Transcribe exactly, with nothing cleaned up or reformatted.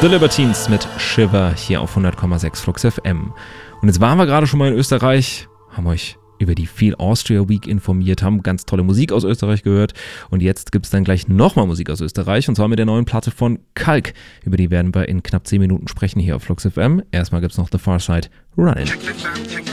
The Libertines mit Shiver hier auf hundert Komma sechs Flux F M. Und jetzt waren wir gerade schon mal in Österreich, haben euch über die Feel Austria Week informiert, haben ganz tolle Musik aus Österreich gehört und jetzt gibt es dann gleich nochmal Musik aus Österreich und zwar mit der neuen Platte von Kalk. Über die werden wir in knapp zehn Minuten sprechen hier auf Flux F M. Erstmal gibt es noch The Far Side, Run It.